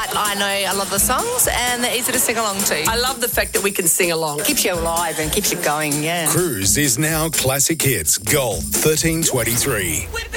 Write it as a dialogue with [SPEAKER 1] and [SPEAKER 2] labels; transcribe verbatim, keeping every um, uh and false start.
[SPEAKER 1] but I know a lot of the songs and they're easy to sing along to.
[SPEAKER 2] I love the fact that we can sing along.
[SPEAKER 3] Keeps you alive and keeps you going, yeah.
[SPEAKER 4] Cruise is now Classic Hits Gold thirteen twenty-three.